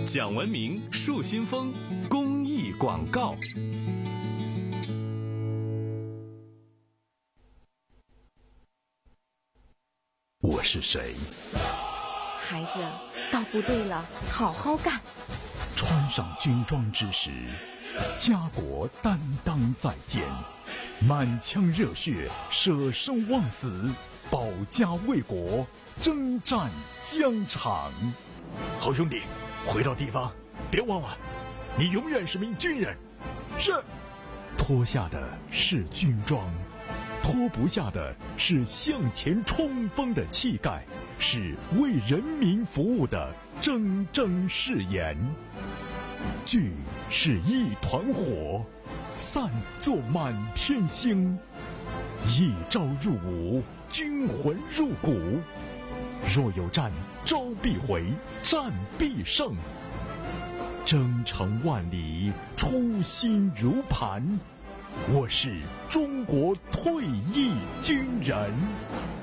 讲文明树新风公益广告。 我是谁？ 孩子，到部队了，好好干。 穿上军装之时，家国担当在肩，满腔热血，舍生忘死，保家卫国，征战疆场。好兄弟，回到地方，别忘了，你永远是名军人。是。脱下的是军装，脱不下的是向前冲锋的气概，是为人民服务的铮铮誓言。聚是一团火，散作满天星。一朝入伍，军魂入骨。若有战，招必回，战必胜。征程万里，初心如磐。我是中国退役军人。